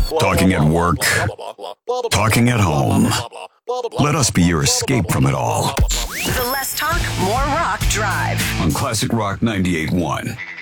Talking at work. Talking at home. Let us be your escape from it all. The Less Talk, More Rock Drive on Classic Rock 98.1.